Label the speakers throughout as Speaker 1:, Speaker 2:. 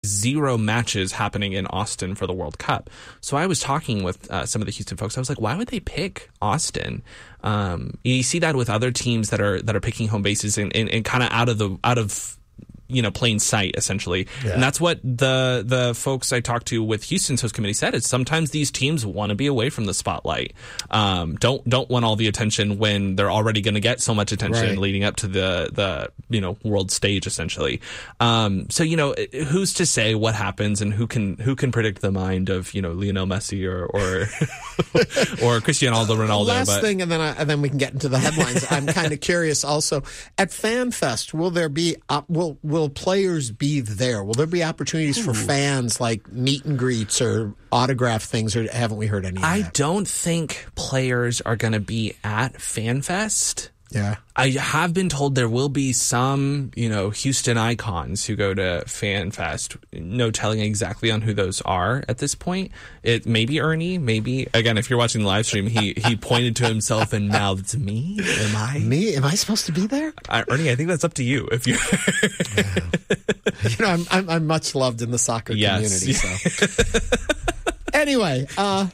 Speaker 1: 0 matches happening in Austin for the World Cup. So I was talking with some of the Houston folks. I was like, why would they pick Austin? You see that with other teams that are picking home bases and kind of out of plain sight, essentially. Yeah. And that's what the folks I talked to with Houston's host committee said, is sometimes these teams want to be away from the spotlight. Don't want all the attention when they're already going to get so much attention leading up to the world stage, essentially. So who's to say what happens, and who can predict the mind of Lionel Messi or Cristiano Ronaldo?
Speaker 2: Last thing, and then we can get into the headlines. I'm kind of curious also, at FanFest, will there be will players be there? Will there be opportunities for fans, like meet and greets or autograph things, or haven't we heard any of that?
Speaker 1: I don't think players are going to be at FanFest.
Speaker 2: Yeah.
Speaker 1: I have been told there will be some, Houston icons who go to FanFest. No telling exactly on who those are at this point. It may be Ernie, maybe. Again, if you're watching the live stream, he pointed to himself and mouthed, "Me? Am I?
Speaker 2: Me? Am I supposed to be there?"
Speaker 1: Ernie, I think that's up to you. If you,
Speaker 2: I'm much loved in the soccer community. So anyway,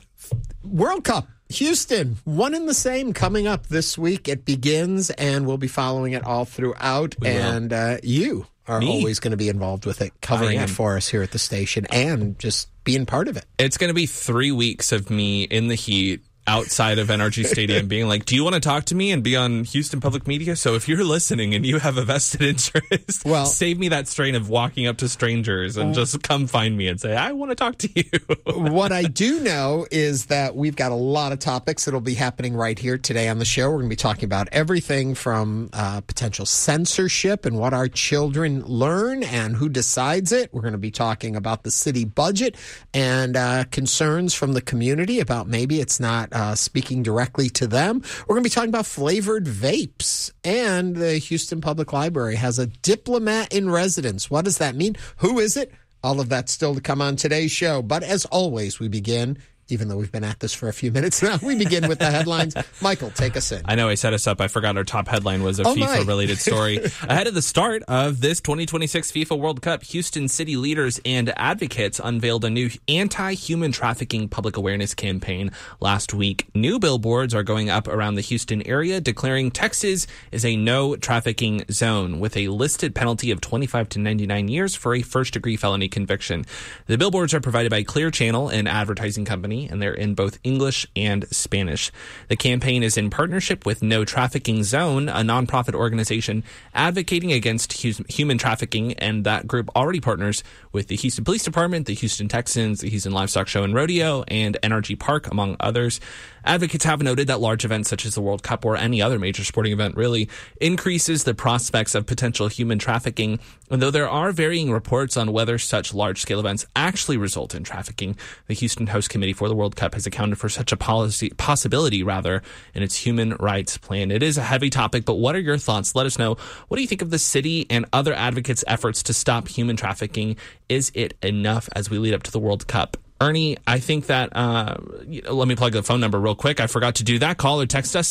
Speaker 2: World Cup. Houston, one and the same coming up this week. It begins, and we'll be following it all throughout. And you are always going to be involved with it, covering it for us here at the station and just being part of it.
Speaker 1: It's going to be 3 weeks of me in the heat outside of NRG Stadium being like, do you want to talk to me and be on Houston Public Media? So if you're listening and you have a vested interest, save me that strain of walking up to strangers and just come find me and say, I want to talk to you.
Speaker 2: What I do know is that we've got a lot of topics that'll be happening right here today on the show. We're going to be talking about everything from potential censorship and what our children learn and who decides it. We're going to be talking about the city budget and concerns from the community about maybe it's not speaking directly to them. We're going to be talking about flavored vapes. And the Houston Public Library has a diplomat in residence. What does that mean? Who is it? All of that still to come on today's show. But as always, we begin, even though we've been at this for a few minutes now, we begin with the headlines. Michael, take us in.
Speaker 1: I know I set us up. I forgot our top headline was a FIFA-related story. Ahead of the start of this 2026 FIFA World Cup, Houston city leaders and advocates unveiled a new anti-human trafficking public awareness campaign last week. New billboards are going up around the Houston area, declaring Texas is a no-trafficking zone with a listed penalty of 25 to 99 years for a first-degree felony conviction. The billboards are provided by Clear Channel, an advertising company, and they're in both English and Spanish. The campaign is in partnership with No Trafficking Zone, a nonprofit organization advocating against human trafficking, and that group already partners with the Houston Police Department, the Houston Texans, the Houston Livestock Show and Rodeo, and NRG Park, among others. Advocates have noted that large events such as the World Cup or any other major sporting event really increases the prospects of potential human trafficking. And though there are varying reports on whether such large-scale events actually result in trafficking, the Houston Host Committee for the World Cup has accounted for such a possibility in its human rights plan. It is a heavy topic, but what are your thoughts? Let us know. What do you think of the city and other advocates' efforts to stop human trafficking? Is it enough as we lead up to the World Cup? Ernie, I think that, let me plug the phone number real quick. I forgot to do that. Call or text us,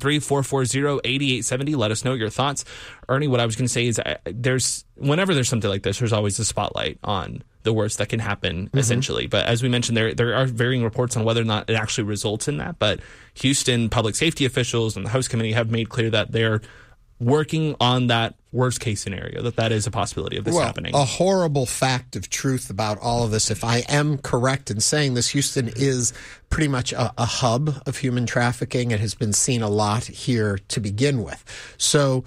Speaker 1: 713-440-8870. Let us know your thoughts. Ernie, what I was going to say is whenever there's something like this, there's always a spotlight on the worst that can happen, essentially. But as we mentioned, there are varying reports on whether or not it actually results in that. But Houston public safety officials and the host committee have made clear that they're working on that worst case scenario, that is a possibility of this happening.
Speaker 2: A horrible fact of truth about all of this, if I am correct in saying this, Houston is pretty much a hub of human trafficking. It has been seen a lot here to begin with. So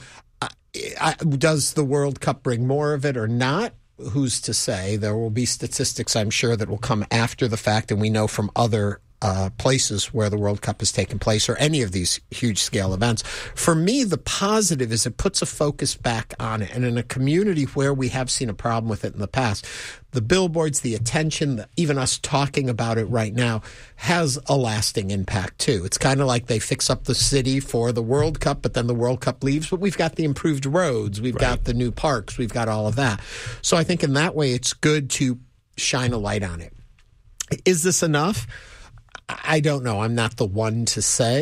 Speaker 2: does the World Cup bring more of it or not? Who's to say? There will be statistics, I'm sure, that will come after the fact, and we know from other places where the World Cup has taken place or any of these huge-scale events. For me, the positive is it puts a focus back on it. And in a community where we have seen a problem with it in the past, the billboards, the attention, even us talking about it right now has a lasting impact, too. It's kind of like they fix up the city for the World Cup, but then the World Cup leaves. But we've got the improved roads. We've got the new parks. We've got all of that. So I think in that way, it's good to shine a light on it. Is this enough? I don't know. I'm not the one to say,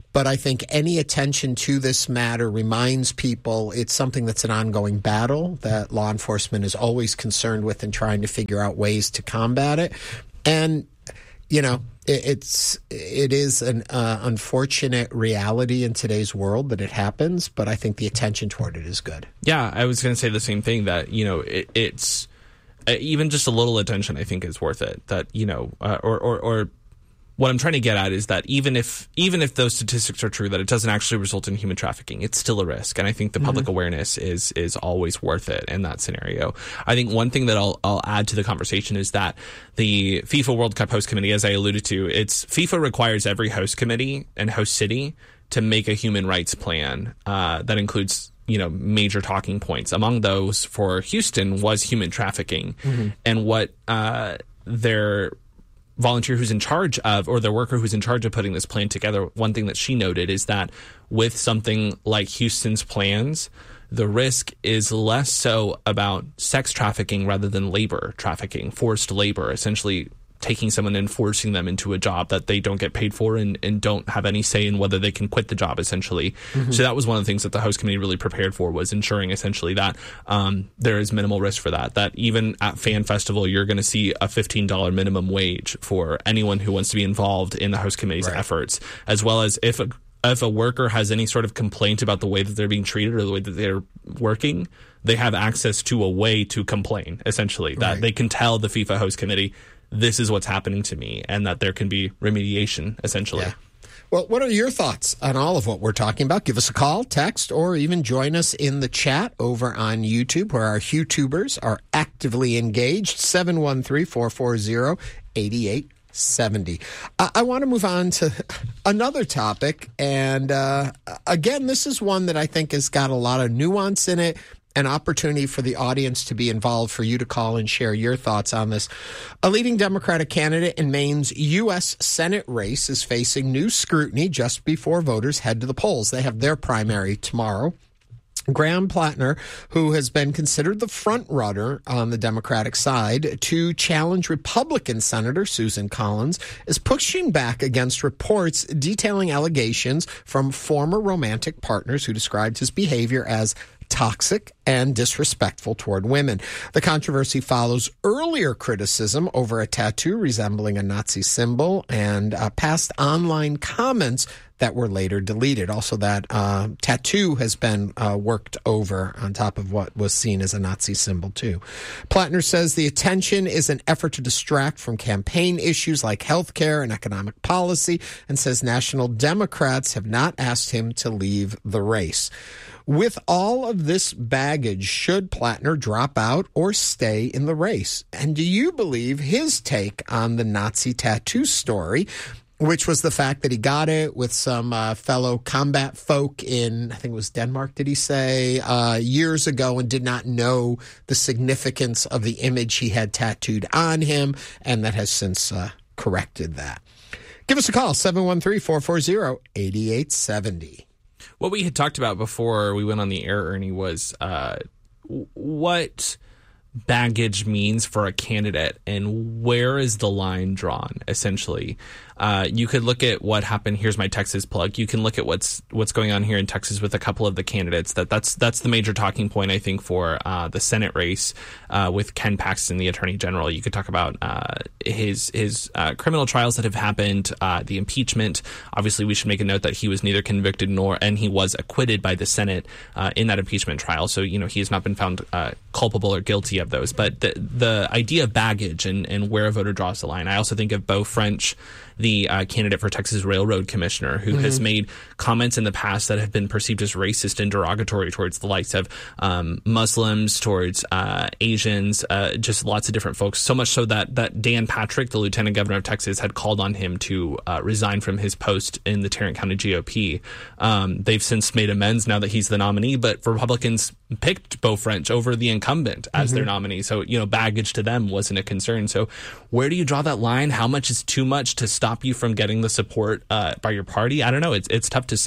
Speaker 2: But I think any attention to this matter reminds people it's something that's an ongoing battle that law enforcement is always concerned with and trying to figure out ways to combat it. And, you know, it is an unfortunate reality in today's world that it happens, but I think the attention toward it is good.
Speaker 1: Yeah, I was going to say the same thing, that, you know, it's even just a little attention, I think, is worth it. That, you know, or what I'm trying to get at is that even if those statistics are true, that it doesn't actually result in human trafficking, it's still a risk. And I think the public awareness is always worth it in that scenario. I think one thing that I'll add to the conversation is that the FIFA World Cup host committee, as I alluded to, FIFA requires every host committee and host city to make a human rights plan that includes, you know, major talking points. Among those for Houston was human trafficking, and what their volunteer who's in charge of, or the worker who's in charge of putting this plan together, one thing that she noted is that with something like Houston's plans, the risk is less so about sex trafficking rather than labor trafficking, forced labor, essentially taking someone and forcing them into a job that they don't get paid for and don't have any say in whether they can quit the job, essentially. So that was one of the things that the host committee really prepared for, was ensuring essentially that there is minimal risk for that even at Fan Festival, you're going to see a $15 minimum wage for anyone who wants to be involved in the host committee's efforts, as well as if a worker has any sort of complaint about the way that they're being treated or the way that they're working, they have access to a way to complain, essentially, that they can tell the FIFA host committee, this is what's happening to me, and that there can be remediation, essentially.
Speaker 2: Yeah. Well, what are your thoughts on all of what we're talking about? Give us a call, text, or even join us in the chat over on YouTube, where our YouTubers are actively engaged. 713-440-8870. I want to move on to another topic, and again, this is one that I think has got a lot of nuance in it, an opportunity for the audience to be involved, for you to call and share your thoughts on this. A leading Democratic candidate in Maine's U.S. Senate race is facing new scrutiny just before voters head to the polls. They have their primary tomorrow. Graham Plattner, who has been considered the front runner on the Democratic side to challenge Republican Senator Susan Collins, is pushing back against reports detailing allegations from former romantic partners who described his behavior as toxic and disrespectful toward women. The controversy follows earlier criticism over a tattoo resembling a Nazi symbol and past online comments that were later deleted. Also, that tattoo has been worked over on top of what was seen as a Nazi symbol, too. Plattner says the attention is an effort to distract from campaign issues like health care and economic policy, and says national Democrats have not asked him to leave the race. With all of this baggage, should Plattner drop out or stay in the race? And do you believe his take on the Nazi tattoo story, which was the fact that he got it with some fellow combat folk in, I think it was Denmark, did he say, years ago, and did not know the significance of the image he had tattooed on him, and that has since corrected that. Give us a call, 713-440-8870.
Speaker 1: What we had talked about before we went on the air, Ernie, was what baggage means for a candidate and where is the line drawn, essentially. You could look at what happened. Here's my Texas plug. You can look at what's going on here in Texas with a couple of the candidates. That's the major talking point, I think, for the Senate race with Ken Paxton, the Attorney General. You could talk about his criminal trials that have happened, the impeachment. Obviously, we should make a note that he was neither convicted and he was acquitted by the Senate in that impeachment trial. So, you know, he has not been found culpable or guilty of those. But the idea of baggage and where a voter draws the line. I also think of Beau French, the candidate for Texas Railroad Commissioner, who has made comments in the past that have been perceived as racist and derogatory towards the likes of Muslims, towards Asians, just lots of different folks. So much so that Dan Patrick, the Lieutenant Governor of Texas, had called on him to resign from his post in the Tarrant County GOP. They've since made amends now that he's the nominee, but Republicans picked Beau French over the incumbent as their nominee. So, you know, baggage to them wasn't a concern. So where do you draw that line? How much is too much to stop you from getting the support by your party? I don't know. It's tough to say.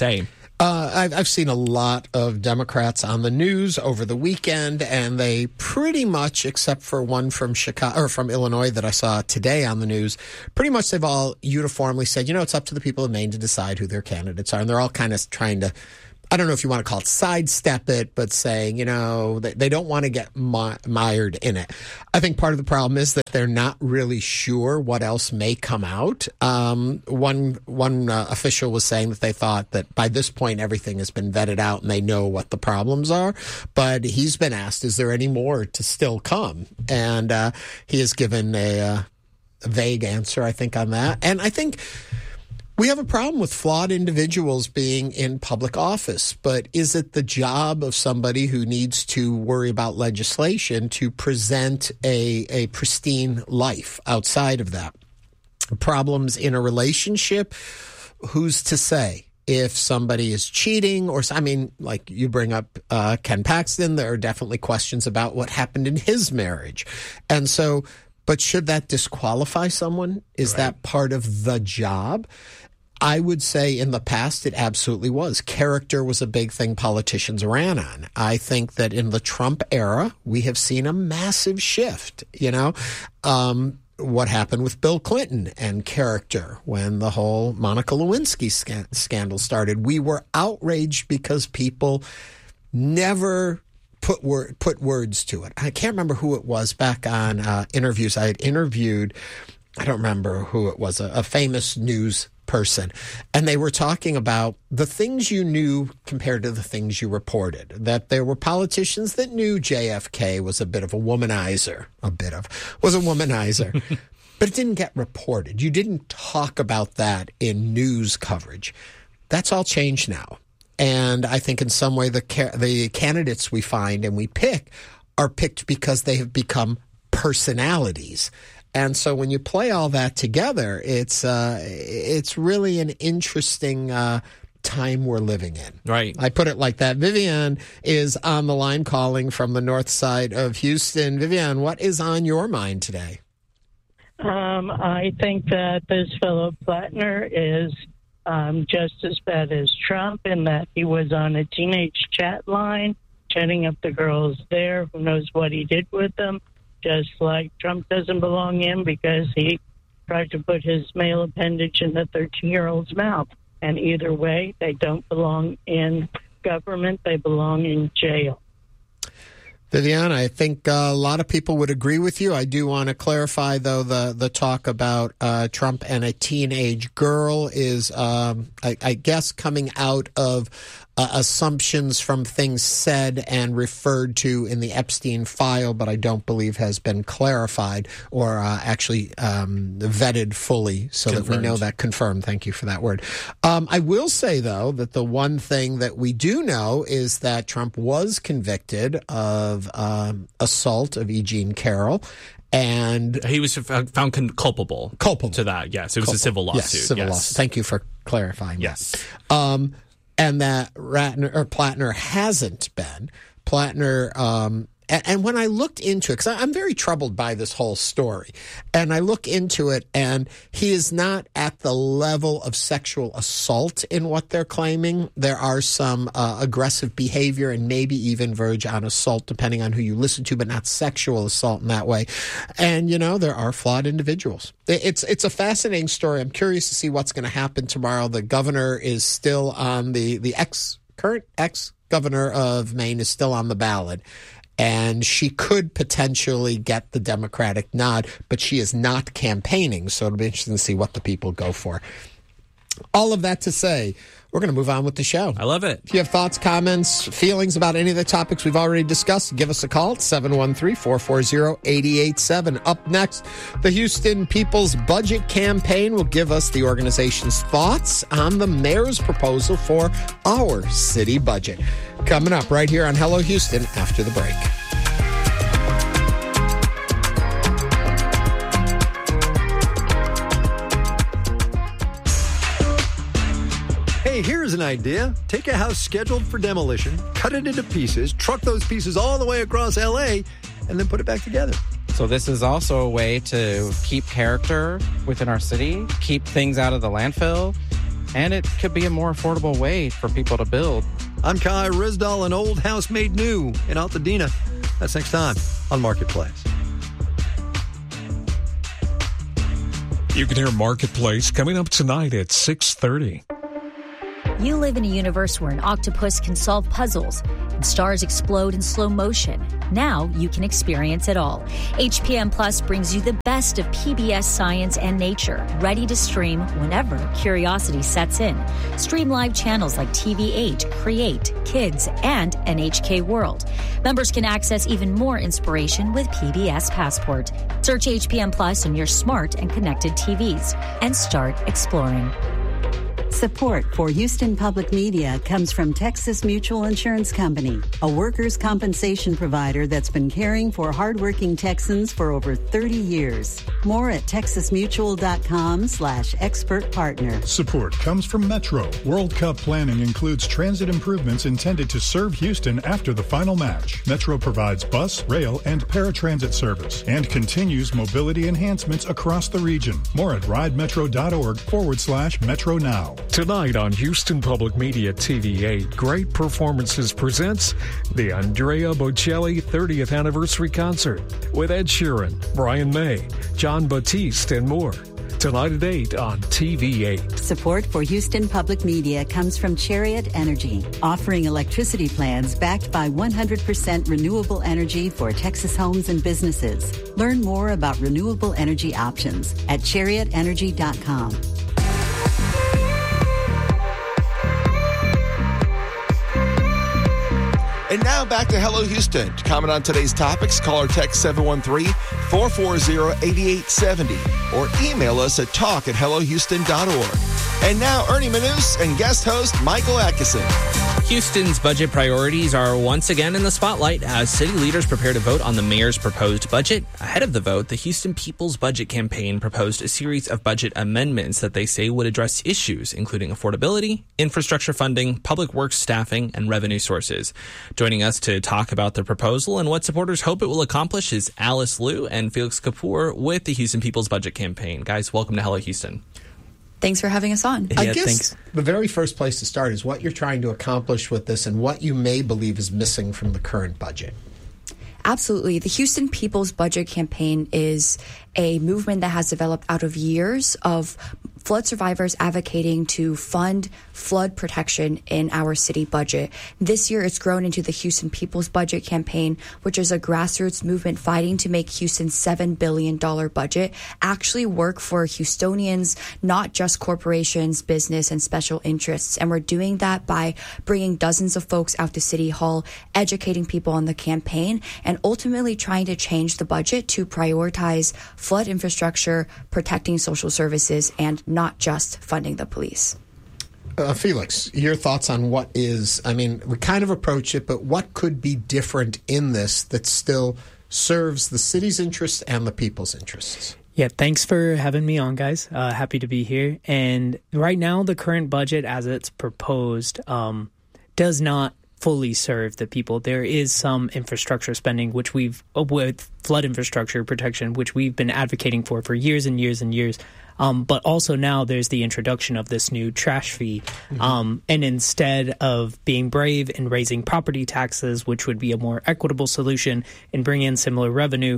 Speaker 2: I've seen a lot of Democrats on the news over the weekend, and they pretty much, except for one from Chicago or from Illinois that I saw today on the news, pretty much they've all uniformly said, it's up to the people of Maine to decide who their candidates are. And they're all kind of trying to, I don't know if you want to call it sidestep it, but saying, they don't want to get mired in it. I think part of the problem is that they're not really sure what else may come out. One official was saying that they thought that by this point everything has been vetted out and they know what the problems are. But he's been asked, is there any more to still come? And he has given a vague answer, I think, on that. And I think we have a problem with flawed individuals being in public office, but is it the job of somebody who needs to worry about legislation to present a pristine life outside of that? Problems in a relationship, who's to say? If somebody is cheating like you bring up Ken Paxton, there are definitely questions about what happened in his marriage. And so, but should that disqualify someone? Is that part of the job? I would say in the past it absolutely was. Character was a big thing politicians ran on. I think that in the Trump era, we have seen a massive shift, what happened with Bill Clinton and character when the whole Monica Lewinsky scandal started. We were outraged because people never put words to it. I can't remember who it was back on interviews. I had interviewed, I don't remember who it was, a famous news person, and they were talking about the things you knew compared to the things you reported, that there were politicians that knew JFK was a bit of a womanizer, but it didn't get reported. You didn't talk about that in news coverage. That's all changed now. And I think in some way the candidates we find and we pick are picked because they have become personalities. And so when you play all that together, it's really an interesting time we're living in.
Speaker 1: Right.
Speaker 2: I put it like that. Vivian is on the line calling from the north side of Houston. Vivian, what is on your mind today?
Speaker 3: I think that this fellow Plattner is just as bad as Trump in that he was on a teenage chat line, chatting up the girls there. Who knows what he did with them? Just like Trump doesn't belong in because he tried to put his male appendage in the 13-year-old's mouth. And either way, they don't belong in government. They belong in jail.
Speaker 2: Vivian, I think a lot of people would agree with you. I do want to clarify, though, the talk about Trump and a teenage girl is, I guess, coming out of assumptions from things said and referred to in the Epstein file, but I don't believe has been clarified or actually vetted fully so confirmed. That we know that confirmed. Thank you for that word. I will say, though, that the one thing that we do know is that Trump was convicted of assault of E. Jean Carroll. And
Speaker 1: he was found culpable to that. Yes, it was a civil lawsuit.
Speaker 2: Yes, civil lawsuit. Thank you for clarifying.
Speaker 1: Yes.
Speaker 2: And that Plattner hasn't been. Plattner, and when I looked into it, because I'm very troubled by this whole story, and I look into it, and he is not at the level of sexual assault in what they're claiming. There are some aggressive behavior and maybe even verge on assault, depending on who you listen to, but not sexual assault in that way. And, there are flawed individuals. It's a fascinating story. I'm curious to see what's going to happen tomorrow. The governor is still on the current ex-governor of Maine is still on the ballot. And she could potentially get the Democratic nod, but she is not campaigning, so it'll be interesting to see what the people go for. All of that to say, we're going to move on with the show.
Speaker 1: I love it.
Speaker 2: If you have thoughts, comments, feelings about any of the topics we've already discussed, give us a call at 713-440-887. Up next, the Houston People's Budget Campaign will give us the organization's thoughts on the mayor's proposal for our city budget. Coming up right here on Hello Houston after the break.
Speaker 4: Hey, here's an idea. Take a house scheduled for demolition, cut it into pieces, truck those pieces all the way across L.A., and then put it back together.
Speaker 5: So this is also a way to keep character within our city, keep things out of the landfill, and it could be a more affordable way for people to build.
Speaker 4: I'm Kai Rizdal, an old house made new in Altadena. That's next time on Marketplace.
Speaker 6: You can hear Marketplace coming up tonight at 6:30.
Speaker 7: You live in a universe where an octopus can solve puzzles and stars explode in slow motion. Now you can experience it all. HPM Plus brings you the best of PBS science and nature, ready to stream whenever curiosity sets in. Stream live channels like TV8, Create, Kids, and NHK World. Members can access even more inspiration with PBS Passport. Search HPM Plus on your smart and connected TVs and start exploring.
Speaker 8: Support for Houston Public Media comes from Texas Mutual Insurance Company, a workers' compensation provider that's been caring for hardworking Texans for over 30 years. More at texasmutual.com/expert partner.
Speaker 9: Support comes from Metro. World Cup planning includes transit improvements intended to serve Houston after the final match. Metro provides bus, rail, and paratransit service and continues mobility enhancements across the region. More at ridemetro.org/Metro Now.
Speaker 6: Tonight on Houston Public Media TV8, Great Performances presents the Andrea Bocelli 30th Anniversary Concert with Ed Sheeran, Brian May, John Batiste, and more. Tonight at 8 on TV8.
Speaker 8: Support for Houston Public Media comes from Chariot Energy, offering electricity plans backed by 100% renewable energy for Texas homes and businesses. Learn more about renewable energy options at chariotenergy.com.
Speaker 10: And now back to Hello Houston. To comment on today's topics, call or text 713-440-8870 or email us at talk@hellohouston.org. And now Ernie Manous and guest host Michael Atkinson.
Speaker 1: Houston's budget priorities are once again in the spotlight as city leaders prepare to vote on the mayor's proposed budget. Ahead of the vote, the Houston People's Budget Campaign proposed a series of budget amendments that they say would address issues including affordability, infrastructure funding, public works staffing, and revenue sources. Joining us to talk about the proposal and what supporters hope it will accomplish is Alice Liu and Felix Kapoor with the Houston People's Budget Campaign. Guys, welcome to Hello Houston.
Speaker 11: Thanks for having us on.
Speaker 2: I guess the very first place to start is what you're trying to accomplish with this and what you may believe is missing from the current budget.
Speaker 11: Absolutely. The Houston People's Budget Campaign is a movement that has developed out of years of flood survivors advocating to fund flood protection in our city budget. This year, it's grown into the Houston People's Budget Campaign, which is a grassroots movement fighting to make Houston's $7 billion budget actually work for Houstonians, not just corporations, business, and special interests. And we're doing that by bringing dozens of folks out to City Hall, educating people on the campaign, and ultimately trying to change the budget to prioritize flood infrastructure, protecting social services, and not just funding the police.
Speaker 2: Felix, your thoughts on what is, I mean, we kind of approach it, but what could be different in this that still serves the city's interests and the people's interests?
Speaker 12: Yeah, thanks for having me on, guys. Happy to be here. And right now, the current budget as it's proposed does not fully serve the people. There is some infrastructure spending, which with flood infrastructure protection, which we've been advocating for years and years and years. But also now there's the introduction of this new trash fee. And instead of being brave and raising property taxes, which would be a more equitable solution and bring in similar revenue,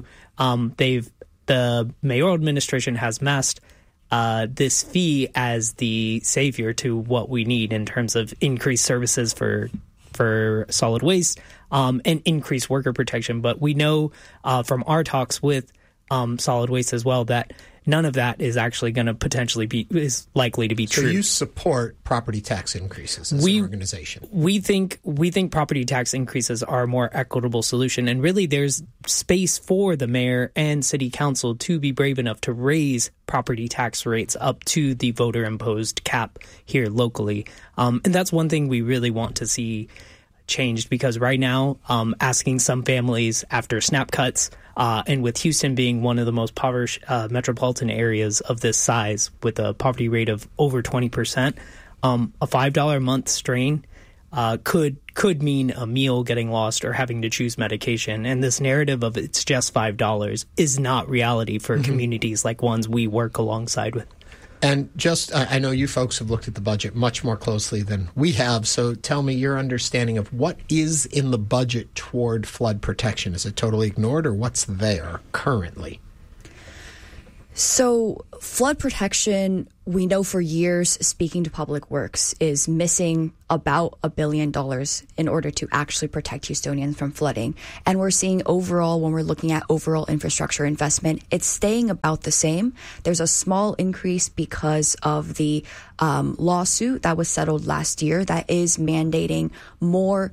Speaker 12: the mayoral administration has masked this fee as the savior to what we need in terms of increased services for solid waste and increased worker protection. But we know from our talks with solid waste as well that none of that is actually going to is likely to be true.
Speaker 2: So you support property tax increases as an organization?
Speaker 12: We think property tax increases are a more equitable solution. And really there's space for the mayor and city council to be brave enough to raise property tax rates up to the voter-imposed cap here locally. And that's one thing we really want to see changed, because right now asking some families after SNAP cuts and with Houston being one of the most impoverished metropolitan areas of this size with a poverty rate of over 20%, a $5 a month strain could mean a meal getting lost or having to choose medication. And this narrative of it's just $5 is not reality for communities like ones we work alongside with.
Speaker 2: And just, I know you folks have looked at the budget much more closely than we have, so tell me your understanding of what is in the budget toward flood protection. Is it totally ignored, or what's there currently?
Speaker 11: So flood protection, we know for years, speaking to Public Works, is missing about $1 billion in order to actually protect Houstonians from flooding. And we're seeing overall, when we're looking at overall infrastructure investment, it's staying about the same. There's a small increase because of the lawsuit that was settled last year that is mandating more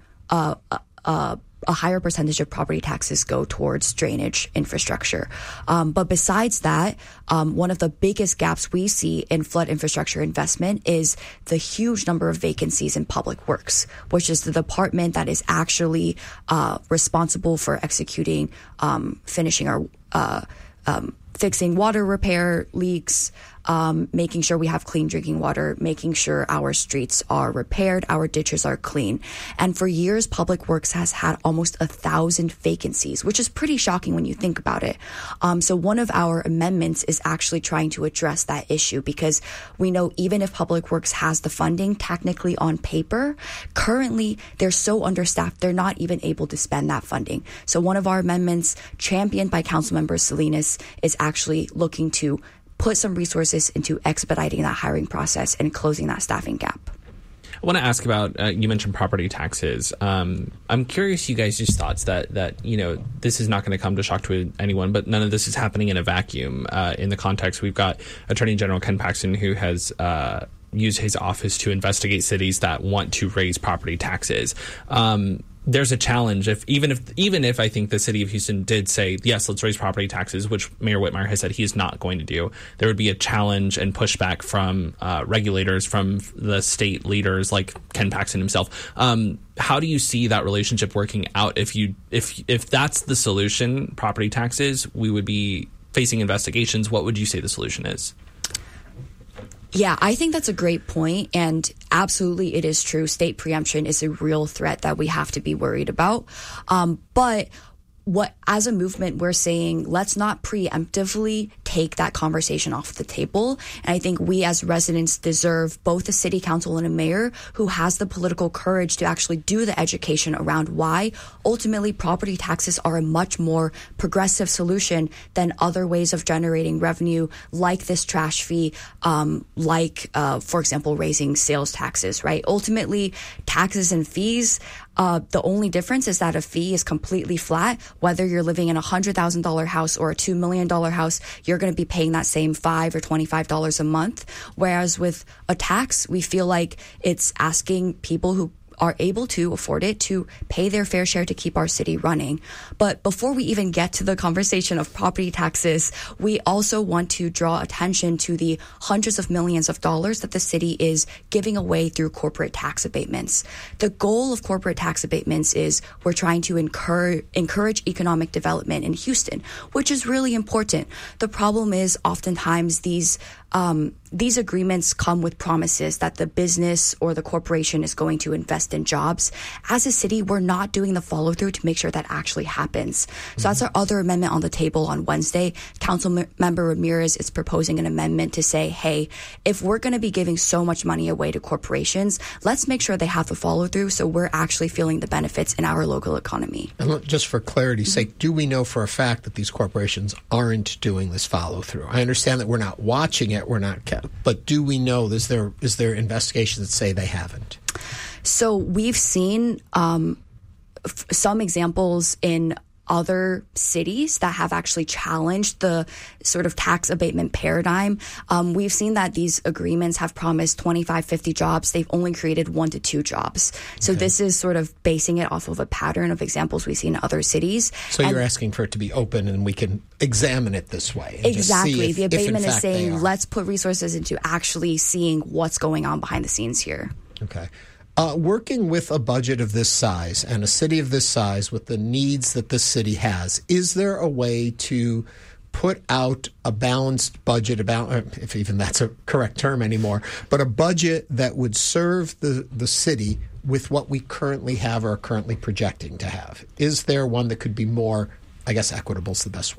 Speaker 11: a higher percentage of property taxes go towards drainage infrastructure. But besides that, one of the biggest gaps we see in flood infrastructure investment is the huge number of vacancies in Public Works, which is the department that is actually responsible for executing, finishing our fixing water repair leaks, making sure we have clean drinking water, making sure our streets are repaired, our ditches are clean. And for years, Public Works has had almost 1,000 vacancies, which is pretty shocking when you think about it. So one of our amendments is actually trying to address that issue, because we know even if Public Works has the funding, technically on paper, currently they're so understaffed, they're not even able to spend that funding. So one of our amendments, championed by Councilmember Salinas, is actually looking to put some resources into expediting that hiring process and closing that staffing gap.
Speaker 1: I want to ask about, you mentioned property taxes. I'm curious you guys' thoughts that you know, this is not going to come to shock to anyone, but none of this is happening in a vacuum. In the context, we've got Attorney General Ken Paxton, who has used his office to investigate cities that want to raise property taxes. There's a challenge even if I think the city of Houston did say, yes, let's raise property taxes, which Mayor Whitmire has said he's not going to do, there would be a challenge and pushback from regulators, from the state leaders like Ken Paxton himself. How do you see that relationship working out? If that's the solution, property taxes, we would be facing investigations. What would you say the solution is?
Speaker 11: Yeah, I think that's a great point, and absolutely it is true. State preemption is a real threat that we have to be worried about. But what, as a movement, we're saying, let's not preemptively take that conversation off the table. And I think we as residents deserve both a city council and a mayor who has the political courage to actually do the education around why ultimately property taxes are a much more progressive solution than other ways of generating revenue, like this trash fee, for example, raising sales taxes, right? Ultimately, taxes and fees, the only difference is that a fee is completely flat. Whether you're living in a $100,000 house or a $2 million house, you're going to be paying that same $5 or $25 a month. Whereas with a tax, we feel like it's asking people who are able to afford it to pay their fair share to keep our city running. But before we even get to the conversation of property taxes, we also want to draw attention to the hundreds of millions of dollars that the city is giving away through corporate tax abatements. The goal of corporate tax abatements is we're trying to encourage economic development in Houston, which is really important. The problem is oftentimes these agreements come with promises that the business or the corporation is going to invest in jobs. As a city, we're not doing the follow through to make sure that actually happens. So that's our other amendment on the table on Wednesday. Councilmember Ramirez is proposing an amendment to say, hey, if we're going to be giving so much money away to corporations, let's make sure they have the follow through so we're actually feeling the benefits in our local economy.
Speaker 2: And just for clarity's sake, do we know for a fact that these corporations aren't doing this follow through? I understand that we're not watching it, we're not, but do we know, is there investigations that say they haven't?
Speaker 11: So we've seen some examples in other cities that have actually challenged the sort of tax abatement paradigm. We've seen that these agreements have promised 25, 50 jobs. They've only created 1 to 2 jobs. So this is sort of basing it off of a pattern of examples we see in other cities.
Speaker 2: So you're asking for it to be open and we can examine it this way.
Speaker 11: Exactly. The abatement is saying, let's put resources into actually seeing what's going on behind the scenes here.
Speaker 2: Okay. Working with a budget of this size and a city of this size with the needs that this city has, is there a way to put out a balanced budget, if even that's a correct term anymore, but a budget that would serve the city with what we currently have or are currently projecting to have? Is there one that could be more, I guess equitable is the best word?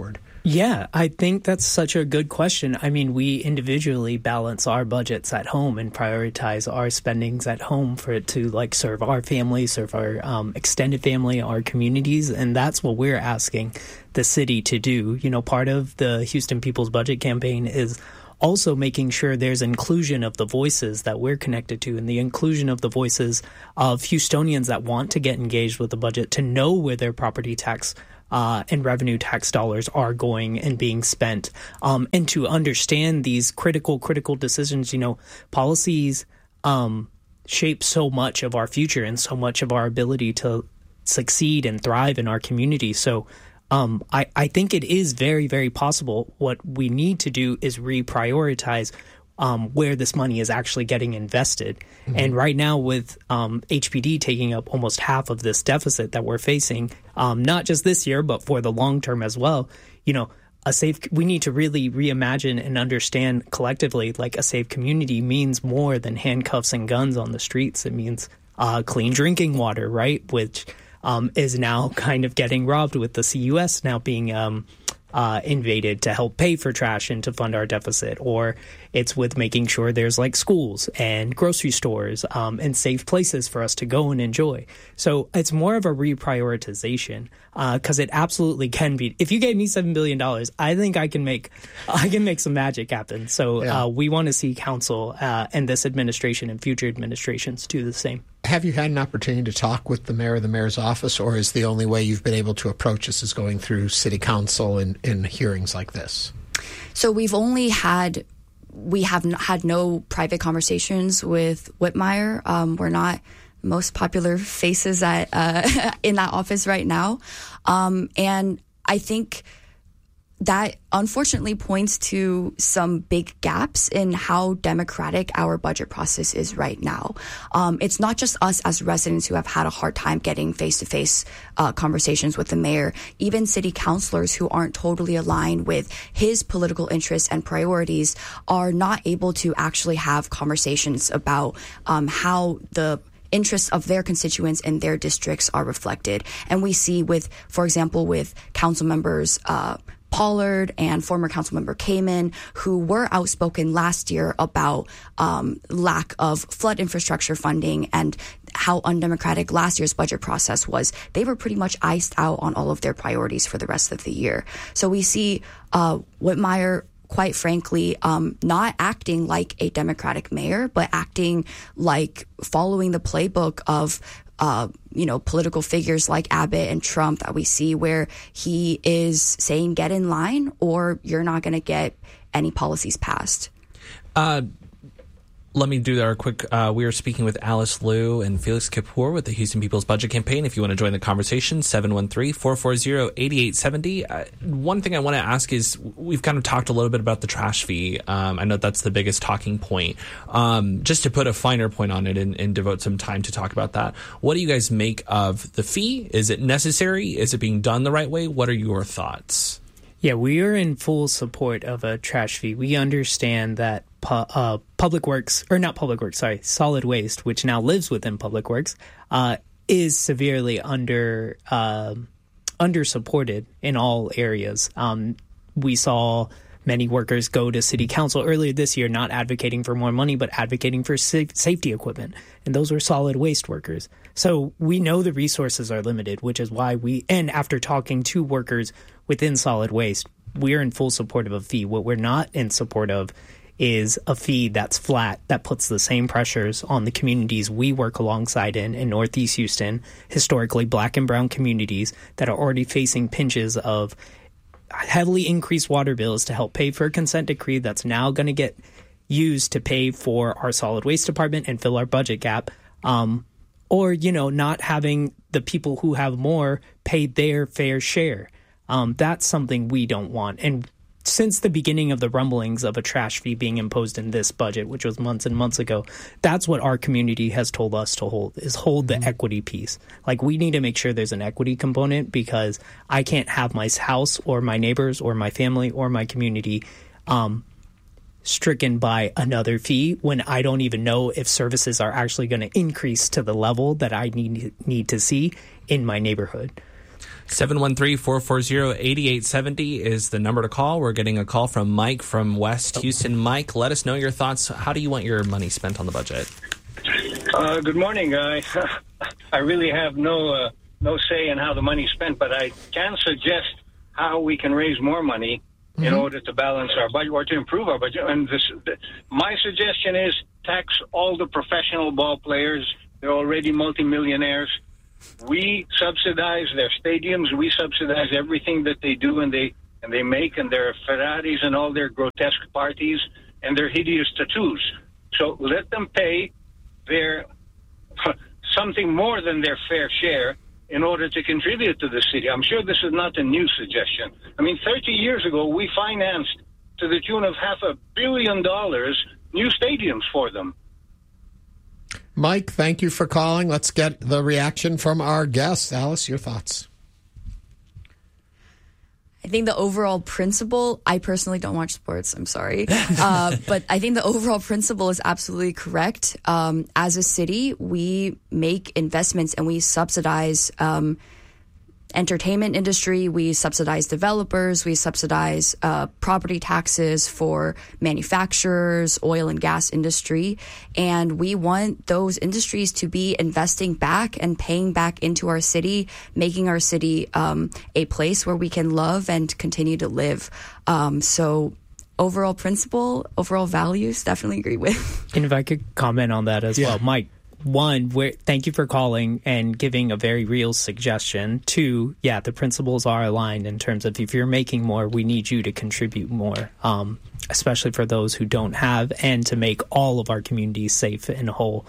Speaker 12: Yeah, I think that's such a good question. I mean, we individually balance our budgets at home and prioritize our spendings at home for it to like serve our family, serve our extended family, our communities. And that's what we're asking the city to do. You know, part of the Houston People's Budget Campaign is also making sure there's inclusion of the voices that we're connected to and the inclusion of the voices of Houstonians that want to get engaged with the budget, to know where their property tax and revenue tax dollars are going and being spent, and to understand these critical decisions. You know, policies shape so much of our future and so much of our ability to succeed and thrive in our community. So I think it is very, very possible. What we need to do is reprioritize where this money is actually getting invested. Mm-hmm. And right now with HPD taking up almost half of this deficit that we're facing, not just this year, but for the long term as well, you know, we need to really reimagine and understand collectively, like a safe community means more than handcuffs and guns on the streets. It means clean drinking water, right? Which is now kind of getting robbed with the CUS now being invaded to help pay for trash and to fund our deficit. Or it's with making sure there's like schools and grocery stores and safe places for us to go and enjoy. So it's more of a reprioritization because it absolutely can be. If you gave me $7 billion, I think I can make some magic happen. So we want to see council and this administration and future administrations do the same.
Speaker 2: Have you had an opportunity to talk with the mayor or the mayor's office, or is the only way you've been able to approach this is going through city council in hearings like this?
Speaker 11: So we have had no private conversations with Whitmire. We're not most popular faces at in that office right now. And I think that unfortunately points to some big gaps in how democratic our budget process is right now. It's not just us as residents who have had a hard time getting face-to-face conversations with the mayor. Even city councilors who aren't totally aligned with his political interests and priorities are not able to actually have conversations about how the interests of their constituents and their districts are reflected. And we see for example, with council members Pollard and former Councilmember Kamen, who were outspoken last year about lack of flood infrastructure funding and how undemocratic last year's budget process was. They were pretty much iced out on all of their priorities for the rest of the year. So we see Whitmire, quite frankly, not acting like a Democratic mayor, but acting like following the playbook of political figures like Abbott and Trump that we see, where he is saying, get in line or you're not going to get any policies passed.
Speaker 1: Let me do our quick. We are speaking with Alice Liu and Felix Kapoor with the Houston People's Budget Campaign. If you want to join the conversation, 713-440-8870. One thing I want to ask is, we've kind of talked a little bit about the trash fee. I know that's the biggest talking point. Just to put a finer point on it and devote some time to talk about that, what do you guys make of the fee? Is it necessary? Is it being done the right way? What are your thoughts?
Speaker 12: Yeah, we are in full support of a trash fee. We understand that solid waste, which now lives within Public Works, is severely under supported in all areas. We saw many workers go to city council earlier this year, not advocating for more money, but advocating for safety equipment. And those were solid waste workers. So we know the resources are limited, which is why and after talking to workers within solid waste, we're in full support of a fee. What we're not in support of is a fee that's flat, that puts the same pressures on the communities we work alongside in Northeast Houston, historically Black and brown communities that are already facing pinches of heavily increased water bills to help pay for a consent decree that's now going to get used to pay for our solid waste department and fill our budget gap, or not having the people who have more pay their fair share. That's something we don't want. And since the beginning of the rumblings of a trash fee being imposed in this budget, which was months and months ago, that's what our community has told us to hold the equity piece. Like, we need to make sure there's an equity component, because I can't have my house or my neighbors or my family or my community stricken by another fee when I don't even know if services are actually going to increase to the level that I need to see in my neighborhood.
Speaker 1: 713-440-8870 is the number to call. We're getting a call from Mike from West Houston. Mike, let us know your thoughts. How do you want your money spent on the budget?
Speaker 13: Good morning. I really have no say in how the money's spent, but I can suggest how we can raise more money in order to balance our budget or to improve our budget. And my suggestion is tax all the professional ball players. They're already multimillionaires. We subsidize their stadiums. We subsidize everything that they do and they make, and their Ferraris and all their grotesque parties and their hideous tattoos. So let them pay their something more than their fair share in order to contribute to the city. I'm sure this is not a new suggestion. I mean, 30 years ago, we financed to the tune of $500 million new stadiums for them.
Speaker 2: Mike, thank you for calling. Let's get the reaction from our guest. Alice, your thoughts?
Speaker 11: I think the overall principle, I personally don't watch sports, I'm sorry. But I think the overall principle is absolutely correct. As a city, we make investments and we subsidize entertainment industry, we subsidize developers, we subsidize property taxes for manufacturers, oil and gas industry, and we want those industries to be investing back and paying back into our city, making our city a place where we can love and continue to live. So overall principle, overall values, definitely agree with.
Speaker 12: And if I could comment on that as well, Mike. One, thank you for calling and giving a very real suggestion. Two, the principles are aligned in terms of if you're making more, we need you to contribute more, especially for those who don't have, and to make all of our communities safe and whole.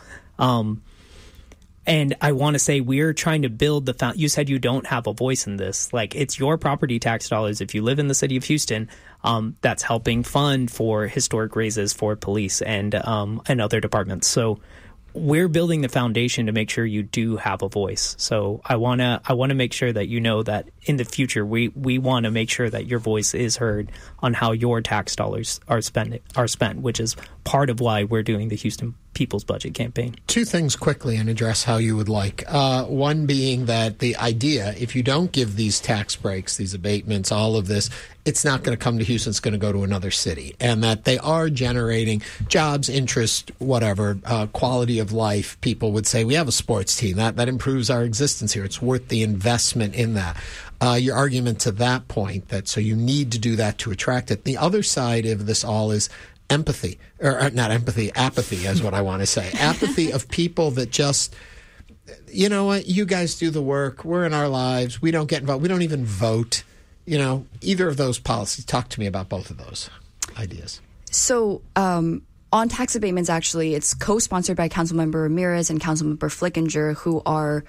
Speaker 12: And I want to say we're trying to build you said you don't have a voice in this. Like, it's your property tax dollars. If you live in the city of Houston, that's helping fund for historic raises for police and other departments. So we're building the foundation to make sure you do have a voice. So I want to make sure that you know that in the future we want to make sure that your voice is heard on how your tax dollars are spent, which is part of why we're doing the Houston People's Budget Campaign.
Speaker 2: Two things quickly and address how you would like. One being that the idea, if you don't give these tax breaks, these abatements, all of this, it's not going to come to Houston, it's going to go to another city. And that they are generating jobs, interest, whatever, quality of life. People would say, we have a sports team. That improves our existence here. It's worth the investment in that. Your argument to that point, that so you need to do that to attract it. The other side of this all is empathy, or not empathy, apathy is what I want to say. Apathy of people that just, you know what, you guys do the work, we're in our lives, we don't get involved, we don't even vote. You know, either of those policies. Talk to me about both of those ideas.
Speaker 11: So on tax abatements, actually, it's co-sponsored by Councilmember Ramirez and Councilmember Flickinger, who are,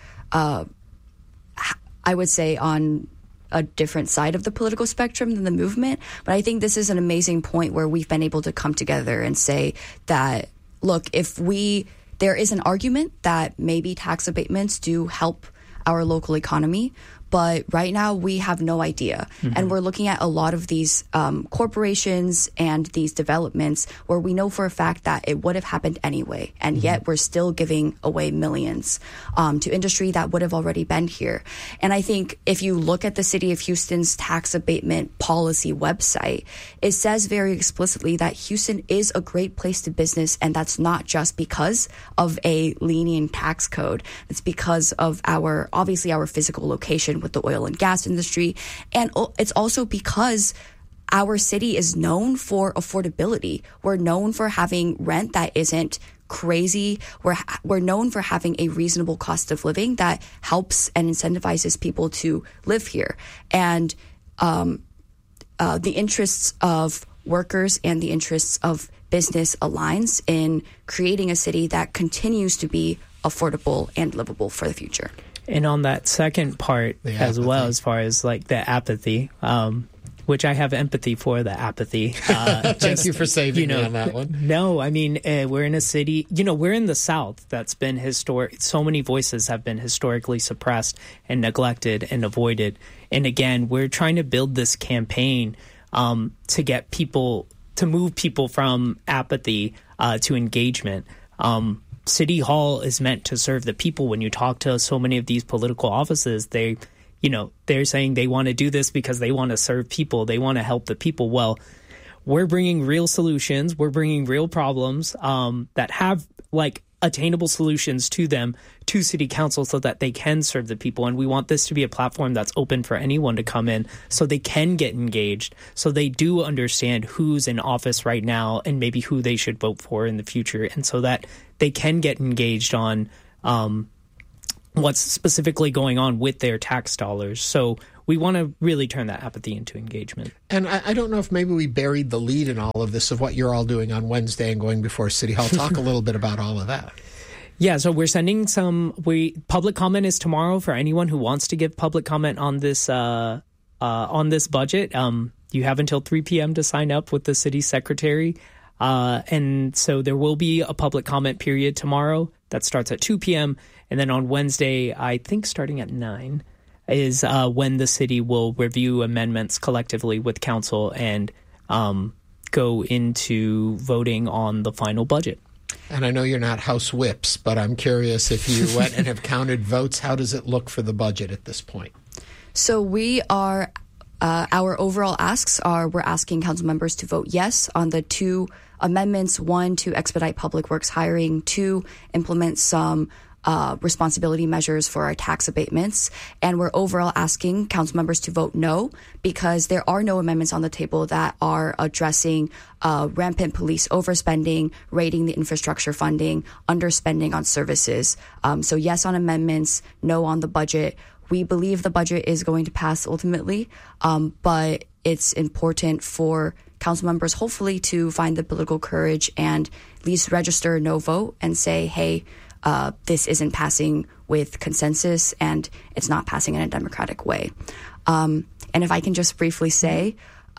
Speaker 11: I would say, on a different side of the political spectrum than the movement. But I think this is an amazing point where we've been able to come together and say that, look, there is an argument that maybe tax abatements do help our local economy, but right now we have no idea. Mm-hmm. And we're looking at a lot of these corporations and these developments where we know for a fact that it would have happened anyway. And yet we're still giving away millions to industry that would have already been here. And I think if you look at the City of Houston's tax abatement policy website, it says very explicitly that Houston is a great place to business. And that's not just because of a lenient tax code. It's because of our physical location with the oil and gas industry. And it's also because our city is known for affordability. We're known for having rent that isn't crazy. We're known for having a reasonable cost of living that helps and incentivizes people to live here. And the interests of workers and the interests of business aligns in creating a city that continues to be affordable and livable for the future.
Speaker 12: And on that second part as well, as far as like the apathy, which I have empathy for the apathy.
Speaker 2: Thank you for saving me on that one.
Speaker 12: No, I mean, we're in a city, we're in the South that's been historic. So many voices have been historically suppressed and neglected and avoided. And again, we're trying to build this campaign to get people, to move people from apathy to engagement. City Hall is meant to serve the people. When you talk to so many of these political offices, they they're saying they want to do this because they want to serve people. They want to help the people. Well, we're bringing real solutions. We're bringing real problems that have attainable solutions to them, to city council, so that they can serve the people. And we want this to be a platform that's open for anyone to come in so they can get engaged, so they do understand who's in office right now and maybe who they should vote for in the future, and so that they can get engaged on what's specifically going on with their tax dollars. So we want to really turn that apathy into engagement.
Speaker 2: And I don't know if maybe we buried the lead in all of this of what you're all doing on Wednesday and going before City Hall. Talk a little bit about all of that.
Speaker 12: Yeah, so we're sending public comment is tomorrow for anyone who wants to give public comment on this budget. You have until 3 p.m. to sign up with the city secretary. And so there will be a public comment period tomorrow that starts at 2 p.m. And then on Wednesday, I think starting at 9, is when the city will review amendments collectively with council and go into voting on the final budget.
Speaker 2: And I know you're not House whips, but I'm curious if you went and have counted votes. How does it look for the budget at this point?
Speaker 11: So we are, our overall asks are, we're asking council members to vote yes on the 2 amendments. 1, to expedite public works hiring. 2, implement some responsibility measures for our tax abatements. And we're overall asking council members to vote no, because there are no amendments on the table that are addressing rampant police overspending, raiding the infrastructure funding, underspending on services. So yes on amendments, no on the budget. We believe the budget is going to pass ultimately, but it's important for council members hopefully to find the political courage and at least register no vote and say, hey, this isn't passing with consensus and it's not passing in a democratic way. And if I can just briefly say,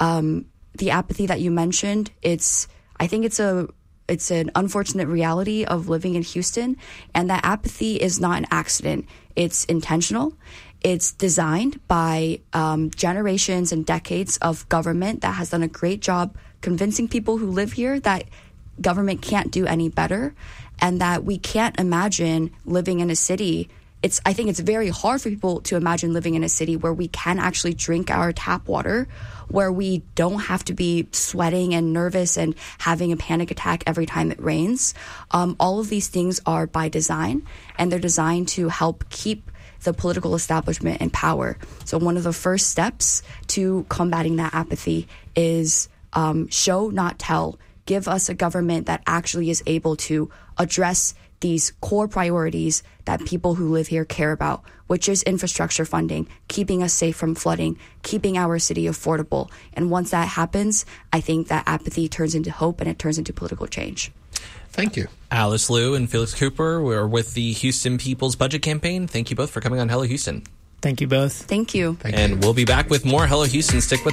Speaker 11: the apathy that you mentioned, I think it's an unfortunate reality of living in Houston, and that apathy is not an accident. It's intentional. It's designed by generations and decades of government that has done a great job convincing people who live here that government can't do any better, and that we can't imagine living in a city. I think it's very hard for people to imagine living in a city where we can actually drink our tap water, where we don't have to be sweating and nervous and having a panic attack every time it rains. All of these things are by design, and they're designed to help keep the political establishment in power. So one of the first steps to combating that apathy is show, not tell. Give us a government that actually is able to address these core priorities that people who live here care about, which is infrastructure funding, keeping us safe from flooding, keeping our city affordable. And once that happens, I think that apathy turns into hope and it turns into political change.
Speaker 2: Thank you.
Speaker 1: Alice Liu and Felix Cooper, we're with the Houston People's Budget Campaign. Thank you both for coming on Hello Houston.
Speaker 12: Thank you both.
Speaker 11: Thank you.
Speaker 1: And we'll be back with more Hello Houston. Stick with